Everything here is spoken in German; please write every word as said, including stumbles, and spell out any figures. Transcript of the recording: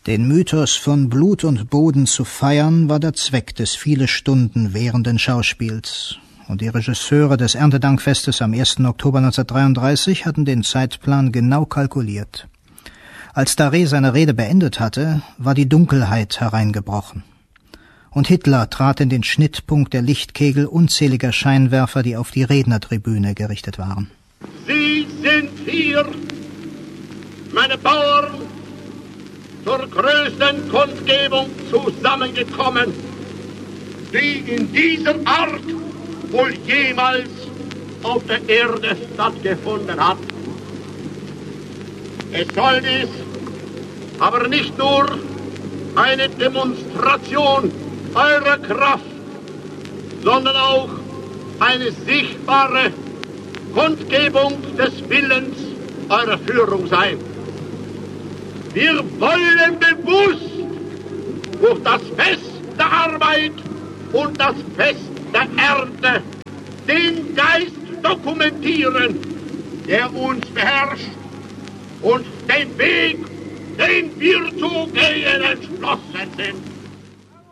Den Mythos von Blut und Boden zu feiern, war der Zweck des viele Stunden währenden Schauspiels. Und die Regisseure des Erntedankfestes am ersten Oktober neunzehnhundertdreiunddreißig hatten den Zeitplan genau kalkuliert. Als Darré seine Rede beendet hatte, war die Dunkelheit hereingebrochen. Und Hitler trat in den Schnittpunkt der Lichtkegel unzähliger Scheinwerfer, die auf die Rednertribüne gerichtet waren. Sie sind hier, meine Bauern, zur größten Kundgebung zusammengekommen, die in dieser Art wohl jemals auf der Erde stattgefunden hat. Es soll dies aber nicht nur eine Demonstration eurer Kraft, sondern auch eine sichtbare Kundgebung des Willens eurer Führung sein. Wir wollen bewusst durch das Fest der Arbeit und das Fest der Ernte den Geist dokumentieren, der uns beherrscht, und den Weg, den wir zu gehen entschlossen sind.